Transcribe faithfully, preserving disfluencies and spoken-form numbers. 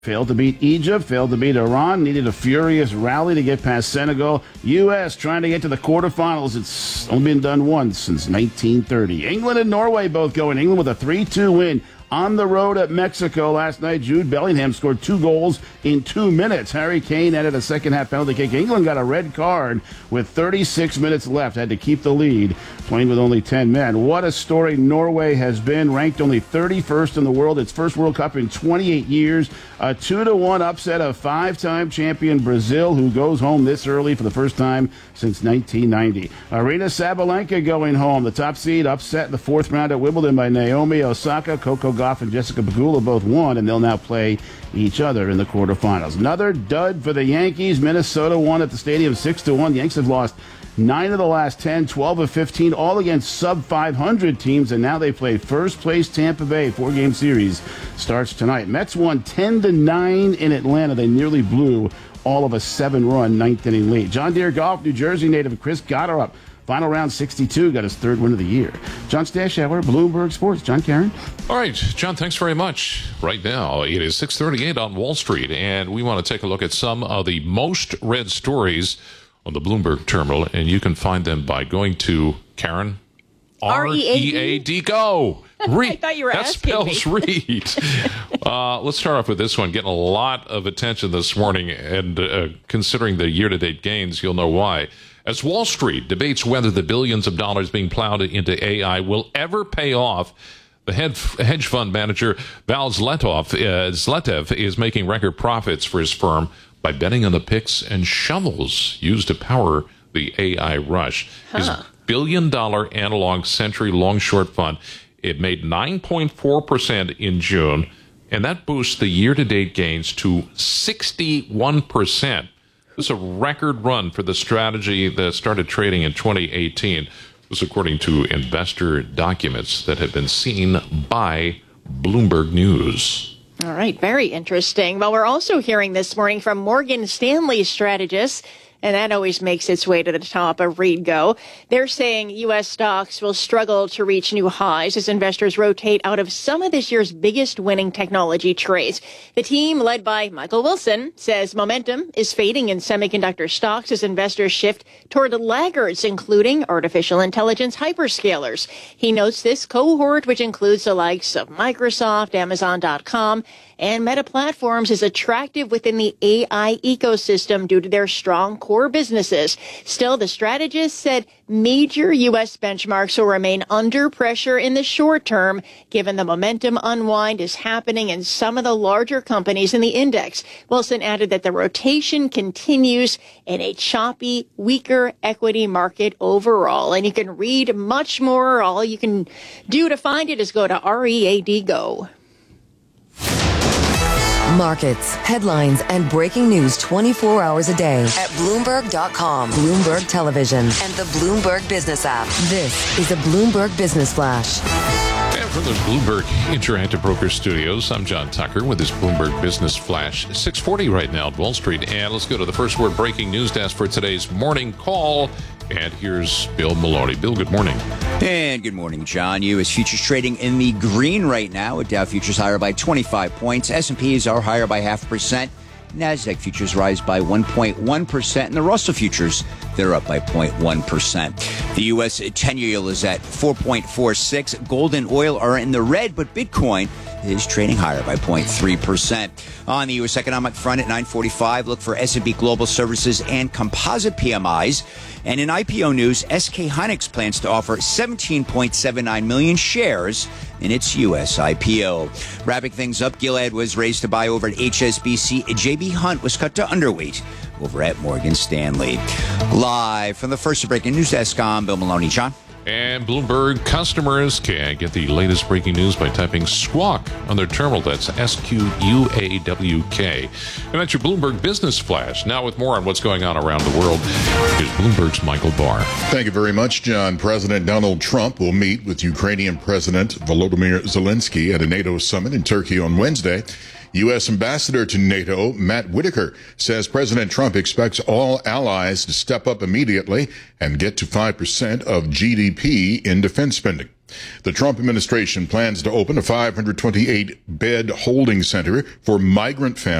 Failed to beat Egypt, failed to beat Iran, needed a furious rally to get past Senegal. U S trying to get to the quarterfinals. It's only been done once since nineteen thirty. England and Norway both going. England with a three two win on the road at Mexico last night. Jude Bellingham scored two goals in two minutes. Harry Kane added a second-half penalty kick. England got a red card with thirty-six minutes left. Had to keep the lead, playing with only ten men. What a story Norway has been. Ranked only thirty-first in the world. Its first World Cup in twenty-eight years. A two to one upset of five-time champion Brazil, who goes home this early for the first time since nineteen ninety. Arina Sabalenka going home. The top seed upset in the fourth round at Wimbledon by Naomi Osaka. Coco Gauff and Jessica Pegula both won, and they'll now play each other in the quarterfinals. Another dud for the Yankees. Minnesota won at the stadium six to one. The Yankees have lost nine of the last ten, twelve of fifteen, all against sub five hundred teams, and now they play first place Tampa Bay. Four-game series starts tonight. Mets won ten to nine in Atlanta. They nearly blew all of a seven-run ninth-inning lead. John Deere Golf, New Jersey native Chris Gotterup, final round sixty-two, got his third win of the year. John Stashauer, Bloomberg Sports. John Karen. All right, John, thanks very much. Right now, it is six thirty-eight on Wall Street, and we want to take a look at some of the most read stories on the Bloomberg terminal, and you can find them by going to, Karen, R E A D Go. Read. I thought you were that asking spells me. read. uh, let's start off with this one. Getting a lot of attention this morning, and uh, considering the year-to-date gains, you'll know why. As Wall Street debates whether the billions of dollars being plowed into A I will ever pay off, the hedge fund manager Val Zletov, uh, Zletev is making record profits for his firm by betting on the picks and shovels used to power the A I rush. Huh. His billion-dollar analog Century long-short fund, it made nine point four percent in June, and that boosts the year-to-date gains to sixty-one percent. This is a record run for the strategy that started trading in twenty eighteen. This according to investor documents that have been seen by Bloomberg News. All right, very interesting. Well, we're also hearing this morning from Morgan Stanley strategists, and that always makes its way to the top of ReadGo. They're saying U S stocks will struggle to reach new highs as investors rotate out of some of this year's biggest winning technology trades. The team, led by Michael Wilson, says momentum is fading in semiconductor stocks as investors shift toward laggards, including artificial intelligence hyperscalers. He notes this cohort, which includes the likes of Microsoft, Amazon dot com, and Meta Platforms, is attractive within the A I ecosystem due to their strong core businesses. Still, the strategist said major U S benchmarks will remain under pressure in the short term, given the momentum unwind is happening in some of the larger companies in the index. Wilson added that the rotation continues in a choppy, weaker equity market overall. And you can read much more. All you can do to find it is go to R E A D Go. Markets, headlines, and breaking news twenty-four hours a day at Bloomberg dot com, Bloomberg Television, and the Bloomberg Business app. This is the Bloomberg Business Flash. And from the Bloomberg Interactive Broker Studios, I'm John Tucker with this Bloomberg Business Flash. six forty right now at Wall Street. And let's go to the first word breaking news desk for today's morning call. And here's Bill Maloney. Bill, good morning. And good morning, John. U S futures trading in the green right now. With Dow futures higher by twenty-five points. S and P's are higher by half a percent. NASDAQ futures rise by one point one percent. And the Russell futures, they're up by zero point one percent. The U S ten-year yield is at four point four six. Gold and oil are in the red, but Bitcoin is trading higher by zero point three percent. On the U S economic front at nine forty-five, look for S and P Global Services and Composite P M Is. And in I P O news, S K Hynix plans to offer seventeen point seven nine million shares in its U S I P O. Wrapping things up, Gilead was raised to buy over at H S B C. J B Hunt was cut to underweight over at Morgan Stanley. Live from the first breaking news desk, I'm Bill Maloney. John? And Bloomberg customers can get the latest breaking news by typing Squawk on their terminal. That's S Q U A W K. And that's your Bloomberg Business Flash. Now with more on what's going on around the world, here's Bloomberg's Michael Barr. Thank you very much, John. President Donald Trump will meet with Ukrainian President Volodymyr Zelensky at a NATO summit in Turkey on Wednesday. U S. Ambassador to NATO, Matt Whitaker, says President Trump expects all allies to step up immediately and get to five percent of G D P in defense spending. The Trump administration plans to open a five hundred twenty-eight bed holding center for migrant families